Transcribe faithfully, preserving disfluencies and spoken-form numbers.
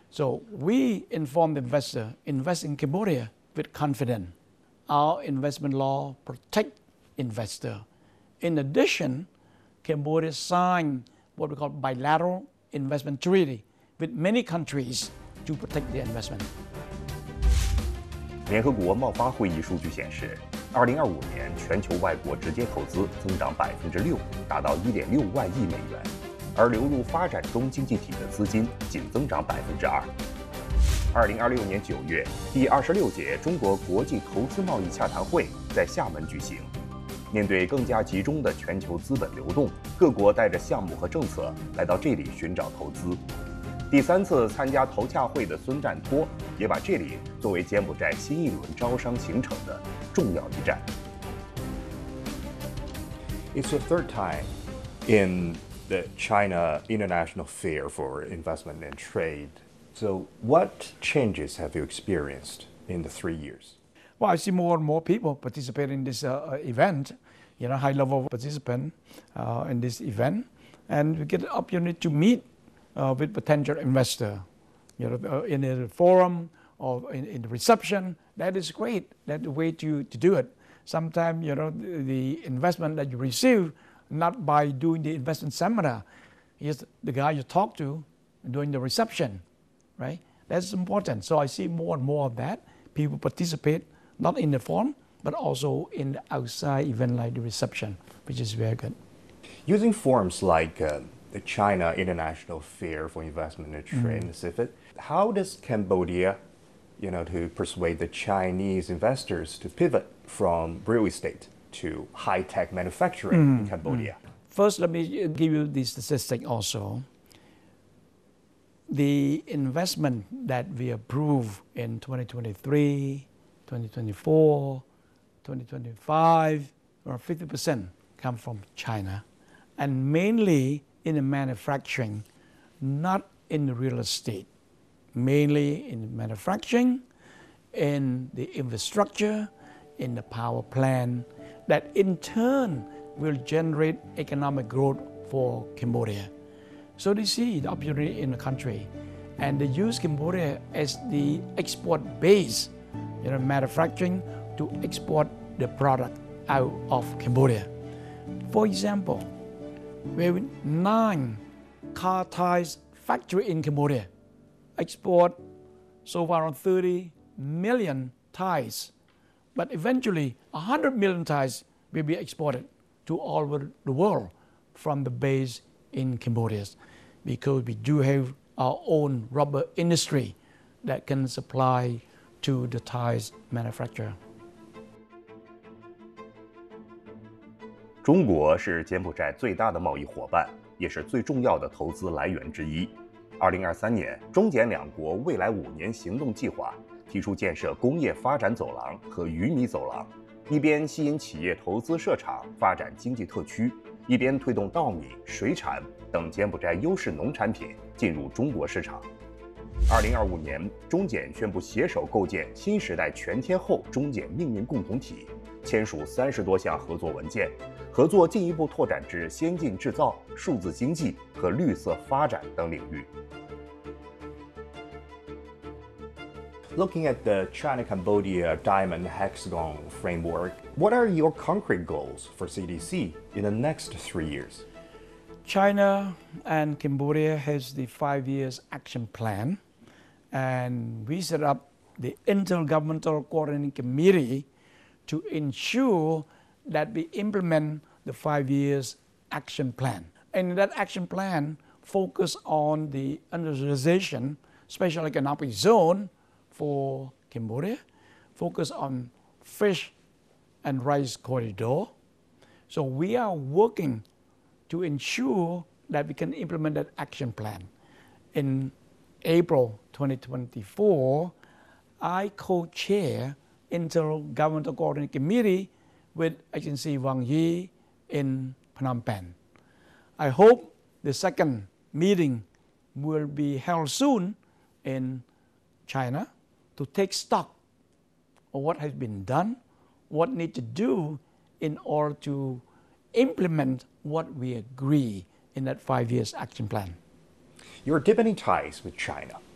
So we inform the investor, invest in Cambodia with confidence. Our investment law protect investor. In addition, Cambodia signed what we call bilateral investment treaty with many countries to protect their investment. 联合国贸发会议数据显示，二零二五年全球外国直接投资增长百分之六，达到一点六万亿美元，而流入发展中经济体的资金仅增长百分之二。二零二六年九月，第二十六届中国国际投资贸易洽谈会在厦门举行。面对更加集中的全球资本流动，各国带着项目和政策来到这里寻找投资。第三次参加投洽会的孙占托也把这里作为柬埔寨新一轮招商行程的重要一站。 It's the third time in the China International Fair for Investment and Trade. So what changes have you experienced in the three years? Well, I see more and more people participate in this uh, event, you know, high-level participant uh, in this event, and we get the opportunity to meet uh, with potential investor, you know, uh, in a forum or in, in the reception. That is great. That's the way to, to do it. Sometimes, you know, the, the investment that you receive, not by doing the investment seminar, is the guy you talk to during the reception, right? That's important. So I see more and more of that. People participate not in the forum, but also in the outside event like the reception, which is very good. Using forums like uh, the China International Fair for Investment and Trade, mm. C I F I T, how does Cambodia, you know, to persuade the Chinese investors to pivot from real estate to high-tech manufacturing mm. in Cambodia? Mm. First, let me give you the statistic also. The investment that we approve in twenty twenty-three, twenty twenty-four, twenty twenty-five, or fifty percent come from China, and mainly in the manufacturing, not in the real estate, mainly in manufacturing, in the infrastructure, in the power plant, that in turn will generate economic growth for Cambodia. So they see the opportunity in the country, and they use Cambodia as the export base, you know, manufacturing to export the product out of Cambodia. For example, we have nine car tires factory in Cambodia, export so far around thirty million tires, but eventually one hundred million tires will be exported to all over the world from the base in Cambodia, because we do have our own rubber industry that can supply to the tires manufacturer. 中国是柬埔寨最大的贸易伙伴，也是最重要的投资来源之一。二零二三年，中柬两国未来五年行动计划提出建设工业发展走廊和鱼米走廊，一边吸引企业投资设厂发展经济特区，一边推动稻米、水产等柬埔寨优势农产品进入中国市场。二零二五年，中柬宣布携手构建新时代全天候中柬命运共同体，签署三十多项合作文件，合作进一步拓展至先进制造、数字经济和绿色发展等领域。 Looking at the China-Cambodia Diamond Hexagon framework, what are your concrete goals for C D C in the next three years? China and Cambodia has the five years action plan, and we set up the Intergovernmental Coordinating Committee to ensure that we implement the five years action plan. And that action plan focus on the industrialization, special economic zone for Cambodia, focus on fish and rice corridor. So we are working to ensure that we can implement that action plan. In April twenty twenty-four, I co-chair Intergovernmental Coordinating Committee with Agency Wang Yi in Phnom Penh. I hope the second meeting will be held soon in China to take stock of what has been done, what need to do in order to implement what we agree in that five years action plan. You're deepening ties with China.